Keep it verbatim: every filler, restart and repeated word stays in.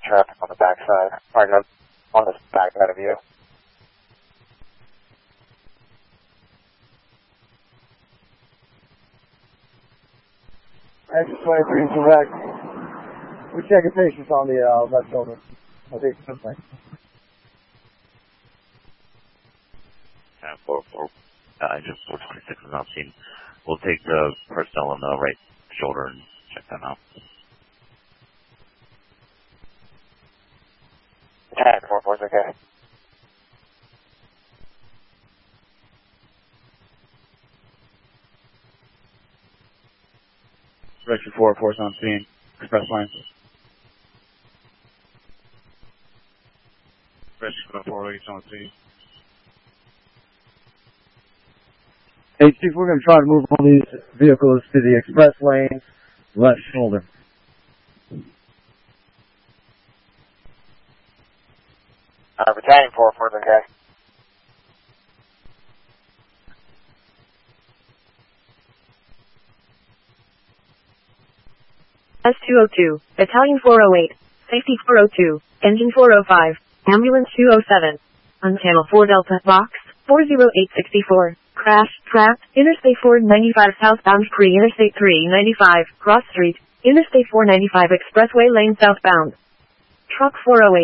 traffic on the backside, or no, on the back side of you. Exit twenty-three direct. We're checking patients on the uh, left shoulder. I think it's something. ten four four, uh, engine four twenty-six is not seen. We'll take the personnel on the right shoulder and check them out. ten four four is okay. Rescue four four is on scene. Express line. Rescue four eight is on scene. Hey, Chief, we're going to try to move all these vehicles to the express lanes, left shoulder. Uh, Battalion four four is okay. S two oh two, Battalion four oh eight, Safety four oh two, Engine four oh five, Ambulance two oh seven. On Channel four Delta, Box four oh eight six four. Crash, trapped, Interstate four ninety-five southbound pre-Interstate three ninety-five, Cross Street, Interstate four ninety-five Expressway lane southbound. Truck four oh eight.